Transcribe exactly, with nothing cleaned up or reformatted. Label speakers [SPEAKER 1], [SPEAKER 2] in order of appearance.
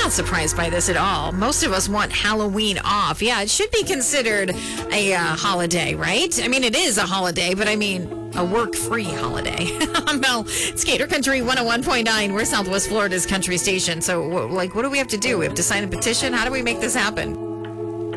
[SPEAKER 1] not surprised by this at all. Most of us want Halloween off. Yeah, it should be considered a uh, holiday, right? I mean, it is a holiday, but I mean, a work-free holiday. Mel, it's Gator Country one oh one point nine. We're Southwest Florida's country station. So, like, what do we have to do? We have to sign a petition? How do we make this happen?